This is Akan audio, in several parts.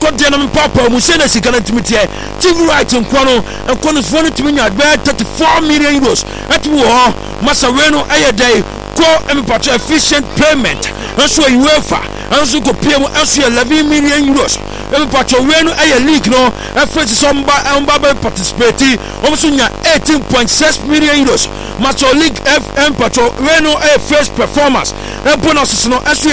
de na papa mu se na sika na timitie TV right nkono phone timi nya 34 million euros ati wo masa we no ayedai ko empatry efficient payment so UEFA anso ko pay mu anso 11 million euros empatry we no aye league no afet somba participate so nya 18.6 million euros masa league empatry we no aye first performance bonus no anso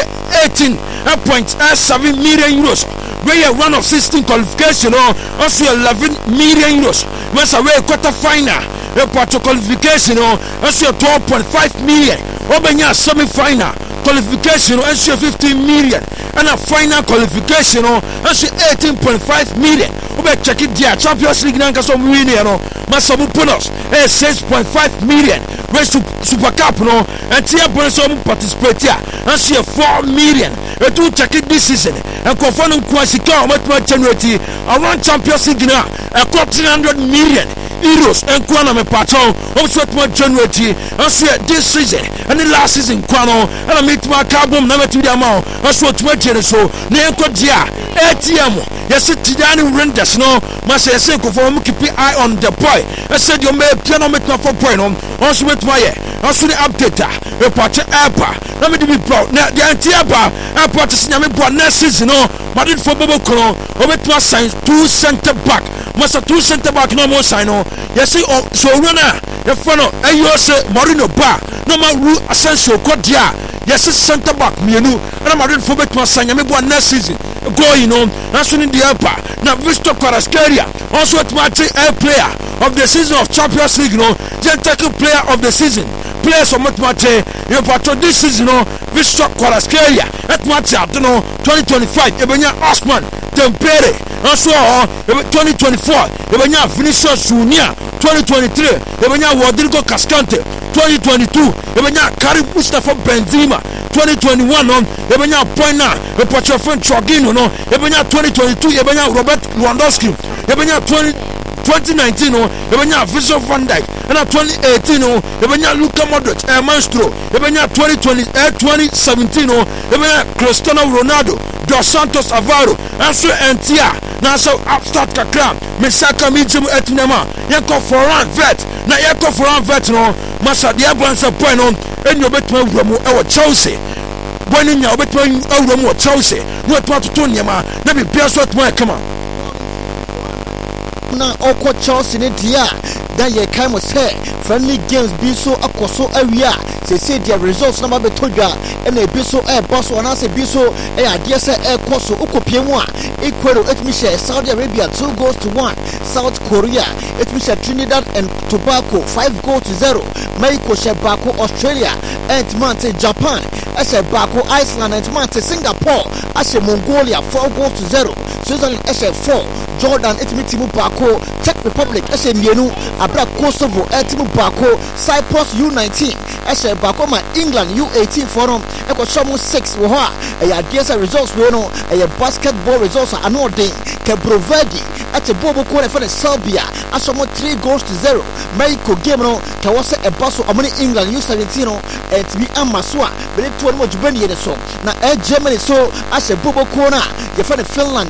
18.7 million euros we are one of 16 qualification also 11 million euros masa we quarter final empatry qualification also 12.5 million obenya semi final qualification also 15 million and a final qualification also 18.5 million obe check it there Champions League nanka so win masabu bonus 6.5 million we super cup no and tier bonus participate here also 4 million we do check it this season and confirm kwasika omatma generate around Champions League na a 300 million euros and kwana me patron also to generate also this season and the last season kwano and I meet my carbon na metu dia ma also to generate so na enko dia ATM yes Tijani Renders no must say confirm keep eye on the boy I said you may piano met na for point also with my also the update we patch airpa na me be proud na the antiaba airport sinyame bo next season no Madrid for Bobo Kono obeto sign 2 center back must 2 center back no more sign no yes so runner the follow ayo say Mourinho ba no ma ru Asensio kodia yes center back mienu na Madrid for beto sign me bo next season going on that's in the upper now Victor Kvaratskhelia also at match a player of the season of Champions League no Gentleman player of the season players of Matmate you patron this season no Victor Kvaratskhelia at match at no 2025 Ebenya Osman Dembele also 2024 Ebenya Vinicius Junior 2023 Ebenya Rodrigo Cascante 2022 Ebenya Karim Mustafa Benzema 2021 no Ebenya Poina Epachofan Chogino no Ebenya 2022 Ebenya Robert Lewandowski Ebenya 2019 no Ebenya Virgil van Dijk and 2018 no Ebenya Luka Modric Maestro Ebenya 2017 no Ebenya Cristiano Ronaldo Dos Santos Aveiro and so Entia na so upstart kakra Mesaka Mijim etnema yako foran vet na yako foran vet no masa dia bonsa point no enyo betuma wuramu e Chelsea boni nya obetuma wuramu e Chelsea no to atoto nyama na bi bia so atuma kama na okwo Chelsea ne dia dan ye kai mo say friendly games bi so akoso awia say their results na ba betodwa and e bi so e boss wana say bi so e ade say e koso okopie mu a Ecuador etmi share Saudi Arabia 2-1 South Korea etmi share Trinidad and Tobago 5-0 Mexico share Bako Australia and Mante Japan share Bako Iceland and Mante Singapore share Mongolia 4-0 Switzerland share 4 Jordan etmi timu Bako Czech Republic share mienu abra Kosovo etmi Bako Cyprus U19 share Bako ma England U18 forum eko shomu 6 wo ha e ade say results we no e basketball results are no day Cape Verde at a Bobo Kone for Serbia asomo 3-0 Mexico game no ka wose e baso amani England U17 no and be amaswa be to no jubani ye so na Germany so as a Bobo Kona ye for Finland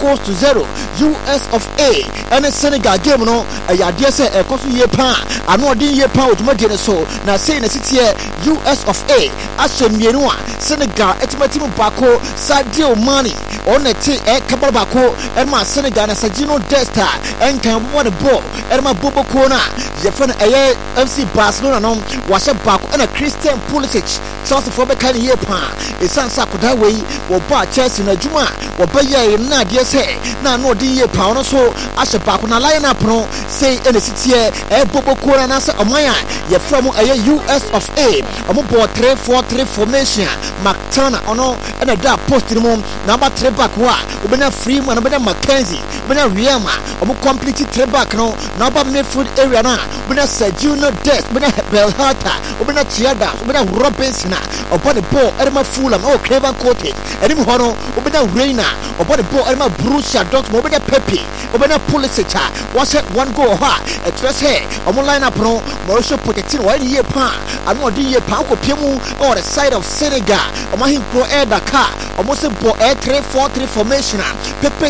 4-0 US of A and Senegal game no e ade say e koso ye pa ano de ye pa ojumadi ne so na say na city US of A as mienu a Senegal etimatimu bako Sadio Mane on the T Kabako and my Senegal na Sajino Desta and can win the ball and my Bobo Kona Jefan FC Barcelona no was a back and a Christian Pulisic Chelsea for Bekan year pa it's San Sakuda way or bar Chelsea na Juma or Baya na dear say na no de pound so as a back on a lineup no say in the city Bobo Kona nasa Amaya ye from a US of A board 3-4-3 formation McTurner ono and a da post in mom number 3 back wa ubena Freeman ubena Mackenzie ubena Riama complete 3 back no number midfield area na ubena Sergio Dest ubena Belhata ubena Chiada ubena Robinson upon the ball Edma Fulham Craven Cottage and him hono ubena Reina upon the ball Edma Borussia Dortmund ubena Pepe ubena Pulisic was one goal ha a dress hair line up no Mauricio Pochettino 1 year pa and what year pa ko piemu on the side of Senegal Omahin Pro Air Dakar almost a 3-4-3 formation Pepe